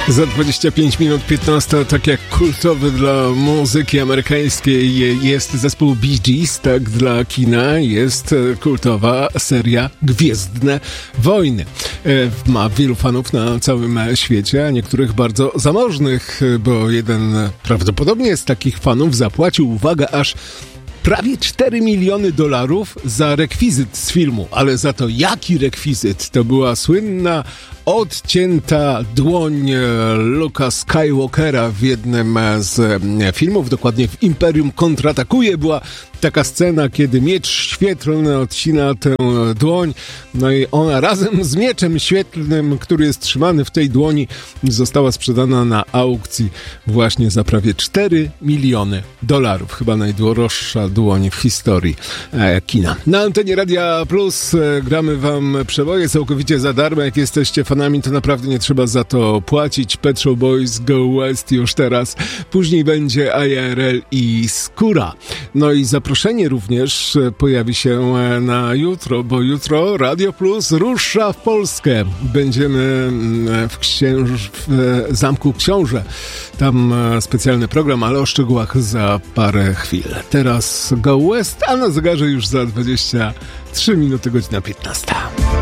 Za 25 minut 15, tak jak kultowy dla muzyki amerykańskiej jest zespół Bee Gees, tak dla kina jest kultowa seria Gwiezdne Wojny. Ma wielu fanów na całym świecie, a niektórych bardzo zamożnych, bo jeden prawdopodobnie z takich fanów zapłacił, uwaga, aż prawie $4 miliony za rekwizyt z filmu. Ale za to jaki rekwizyt? To była słynna odcięta dłoń Luke'a Skywalkera w jednym z filmów, dokładnie w Imperium kontratakuje. Była taka scena, kiedy miecz świetlny odcina tę dłoń, no i ona razem z mieczem świetlnym, który jest trzymany w tej dłoni, została sprzedana na aukcji właśnie za prawie $4 miliony. Chyba najdroższa dłoń w historii kina. Na antenie Radia Plus gramy wam przeboje całkowicie za darmo. Jak jesteście fanami, to naprawdę nie trzeba za to płacić. Pet Shop Boys, Go West już teraz. Później będzie IRL i Skóra. No i zaproszenie również pojawi się na jutro, bo jutro Radio Plus rusza w Polskę. Będziemy w Zamku Książę. Tam specjalny program, ale o szczegółach za parę chwil. Teraz Go West, a na zegarze już za 23 minuty, godzina 15.